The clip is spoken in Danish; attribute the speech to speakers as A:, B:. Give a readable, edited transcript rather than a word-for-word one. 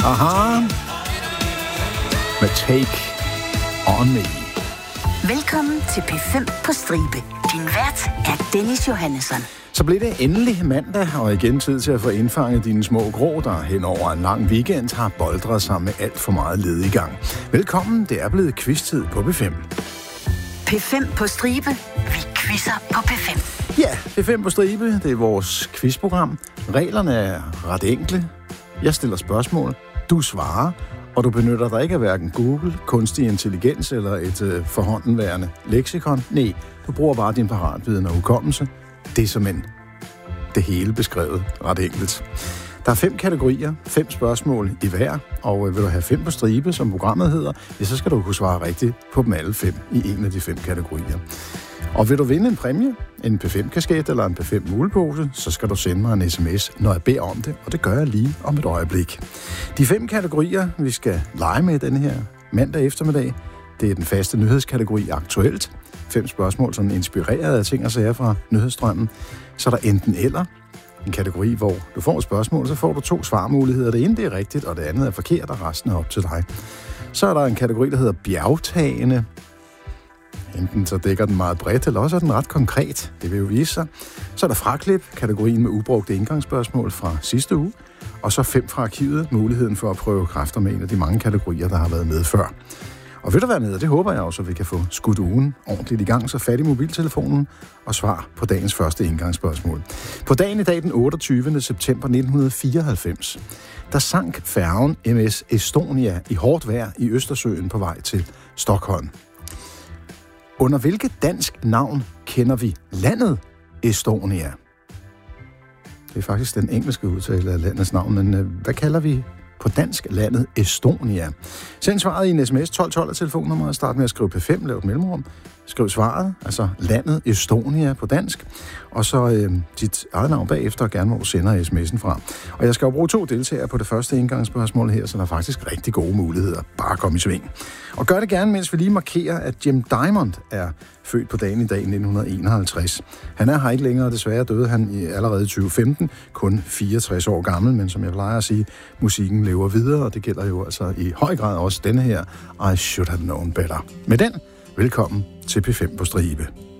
A: Aha. Med Take On Me.
B: Velkommen til P5 på stribe. Din vært er Dennis Johannesson.
A: Så blev det endelig mandag, og igen tid til at få indfanget dine små grå, der hen over en lang weekend har boldret sig med alt for meget led i gang. Velkommen, det er blevet quiz-tid på P5.
B: P5 på stribe. Vi quizzer på P5.
A: Ja, P5 på stribe, det er vores quizprogram. Reglerne er ret enkle. Jeg stiller spørgsmål, du svarer, og du benytter dig ikke af hverken Google, kunstig intelligens eller et forhåndenværende leksikon. Nej, du bruger bare din paratviden og hukommelse. Det er simpelthen det hele beskrevet ret enkelt. Der er 5 kategorier, 5 spørgsmål i hver, og vil du have 5 på stribe, som programmet hedder, ja, så skal du kunne svare rigtigt på dem alle 5 i en af de 5 kategorier. Og vil du vinde en præmie, en P5-kasket eller en P5-mulepose, så skal du sende mig en sms, når jeg beder om det, og det gør jeg lige om et øjeblik. De 5 kategorier, vi skal lege med denne her mandag eftermiddag, det er den faste nyhedskategori aktuelt. 5 spørgsmål, sådan inspireret af ting og sager fra nyhedsstrømmen. Så er der enten eller, en kategori, hvor du får et spørgsmål, så får du 2 svarmuligheder. Det ene det er rigtigt, og det andet er forkert, og resten er op til dig. Så er der en kategori, der hedder bjergtagende. Enten så dækker den meget bredt, eller også er den ret konkret. Det vil jo vise sig. Så er der fraklip, kategorien med ubrugte indgangsspørgsmål fra sidste uge. Og så 5 fra arkivet, muligheden for at prøve kræfter med en af de mange kategorier, der har været med før. Og vil du være med, og det håber jeg også, at vi kan få skudt ugen ordentligt i gang, så fat i mobiltelefonen og svar på dagens første indgangsspørgsmål. På dagen i dag, den 28. september 1994, der sank færgen MS Estonia i hårdt vejr i Østersøen på vej til Stockholm. Under hvilket dansk navn kender vi landet Estonia? Det er faktisk den engelske udtale af landets navn, men hvad kalder vi på dansk landet Estonia? Send svaret i en sms 1212 af telefonnummeret. Start med at skrive P5, lav et mellemrum. Skriv svaret, altså landet Estonia på dansk. Og så dit eget navn bagefter, og gerne hvor du sender sms'en fra. Og jeg skal jo bruge 2 deltagere på det første indgangsspørgsmål her, så der er faktisk rigtig gode muligheder. Bare kom i sving. Og gør det gerne, mens vi lige markerer, at Jim Diamond er født på dagen i dag 1951. Han er her ikke længere, desværre døde han allerede i 2015, kun 64 år gammel, men som jeg plejer at sige, musikken lever videre, og det gælder jo altså i høj grad også denne her I Should Have Known Better. Med den, velkommen til P5 på stribe.